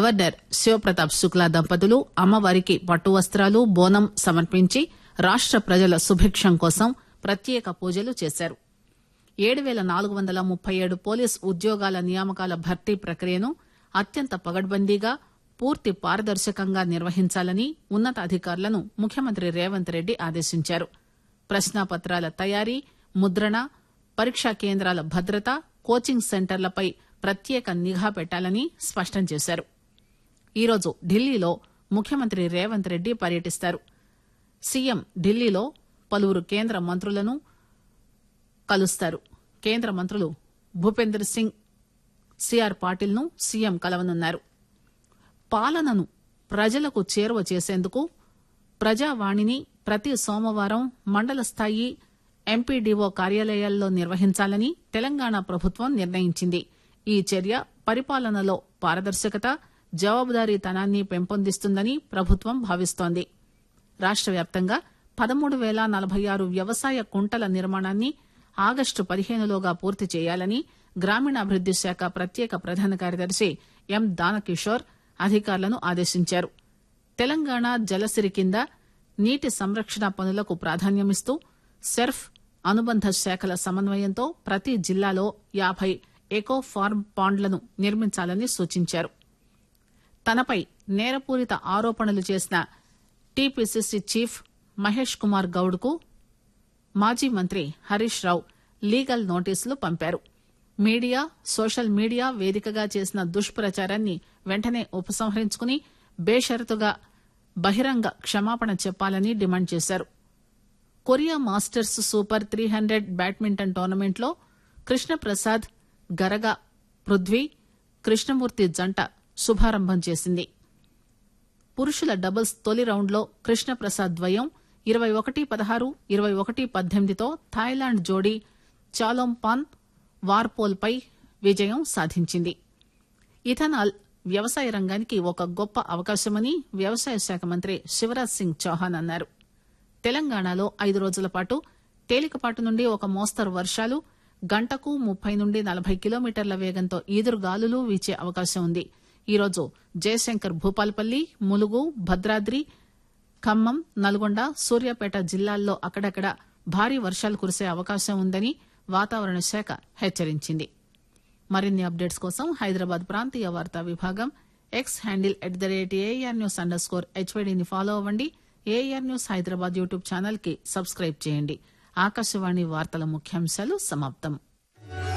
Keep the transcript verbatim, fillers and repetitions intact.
Governor Shiv Pratap Shukla దంపతులు అమ్మవారికి పట్టు వస్త్రాలు బోనం సమర్పించి రాష్ట ప్రజల సుభిక్షం కోసం ప్రత్యేక పూజలు చేశారు. ఏడు పేల నాలుగు వందల ముప్పై ఏడు పోలీసు ఉద్యోగాల నియామకాల భర్తీ ప్రక్రియను అత్యంత పగడ్బందీగా పూర్తి పారదర్శకంగా నిర్వహించాలని ఉన్నతాధికారులను ముఖ్యమంత్రి రేవంత్ రెడ్డి ఆదేశించారు. ప్రశ్నాపత్రాల తయారీ, ముద్రణ, పరీక్షా కేంద్రాల భద్రత, కోచింగ్ సెంటర్లపై ప్రత్యేక నిఘా పెట్టాలని స్పష్టం చేశారు. ఈరోజు ఢిల్లీలో ముఖ్యమంత్రి రేవంత్ రెడ్డి పర్యటిస్తారు. సీఎం ఢిల్లీలో పలువురు కేంద్ర మంత్రులను కలుస్తారు. కేంద్ర మంత్రులు భూపేందర్ సింగ్, సిఆర్ పాటిల్ ను సీఎం కలవనున్నారు. పాలనను ప్రజలకు చేరువ చేసేందుకు ప్రజావాణిని ప్రతి సోమవారం మండల స్థాయి ఎంపీడీఓ కార్యాలయాల్లో నిర్వహించాలని తెలంగాణ ప్రభుత్వం నిర్ణయించింది. ఈ చర్య పరిపాలనలో పారదర్శకత, జవాబుదారీతనాన్ని పెంపొందిస్తుందని ప్రభుత్వం భావిస్తోంది. రాష్ట వ్యాప్తంగా పదమూడు పేల నలభై ఆరు వ్యవసాయ కుంటల నిర్మాణాన్ని ఆగస్టు పదిహేనులోగా పూర్తి చేయాలని గ్రామీణాభివృద్ది శాఖ ప్రత్యేక ప్రధాన కార్యదర్శి ఎం దానకిషోర్ అధికారులను ఆదేశించారు. తెలంగాణ జలసిరి కింద నీటి సంరక్షణ పనులకు ప్రాధాన్యమిస్తూ సెర్ఫ్ అనుబంధ శాఖల సమన్వయంతో ప్రతి జిల్లాలో యాభై ఎకో ఫార్మ్ పాండ్లను నిర్మించాలని సూచించారు. తనపై నేరపూరిత ఆరోపణలు చేసిన టీపీసీసీ చీఫ్ మహేష్ కుమార్ గౌడ్ కు మాజీ మంత్రి హరీష్ రావు లీగల్ నోటీసులు పంపారు. మీడియా, సోషల్ మీడియా వేదికగా చేసిన దుష్ప్రచారాన్ని వెంటనే ఉపసంహరించుకుని బేషరతుగా బహిరంగ క్షమాపణ చెప్పాలని డిమాండ్ చేశారు. Korea masters super three hundred badminton టోర్నమెంట్లో కృష్ణప్రసాద్, గరగా పృథ్వీ, కృష్ణమూర్తి జంట శుభారంభం చేసింది. పురుషుల డబుల్స్ తొలి రౌండ్లో కృష్ణప్రసాద్ ద్వయం ఇరవై ఒకటి పదహారు, ఇరవై ఒకటి పద్దెనిమిదితో థాయిలాండ్ జోడీ చాలోంపాన్ వార్పోల్ పై విజయం సాధించింది. ఇథనాల్ వ్యవసాయ రంగానికి ఒక గొప్ప అవకాశమని వ్యవసాయ శాఖ మంత్రి శివరాజ్ సింగ్ చౌహాన్ అన్నారు. తెలంగాణలో ఐదు రోజుల పాటు తేలికపాటి నుండి ఒక మోస్తరు వర్షాలు, గంటకు ముప్పై నుండి నలభై కిలోమీటర్ల వేగంతో ఈదురుగాలులు వీచే అవకాశం ఉంది. ఈరోజు జయశంకర్ భూపాలపల్లి, ములుగు, భద్రాద్రి, ఖమ్మం, నల్గొండ, సూర్యాపేట జిల్లాల్లో అక్కడక్కడ భారీ వర్షాలు కురిసే అవకాశం ఉందని వాతావరణ శాఖ హెచ్చరించింది. మరిన్ని అప్డేట్స్ కోసం హైదరాబాద్ ప్రాంతీయ వార్తా విభాగం X handle at the rate AR news under score హెచ్వైడీని follow అవ్వండి. AR news Hyderabad YouTube channel కి సబ్స్క్రైబ్ చేయండి. ఆకాశవాణి వార్తల ముఖ్యాంశాలు సమాప్తం.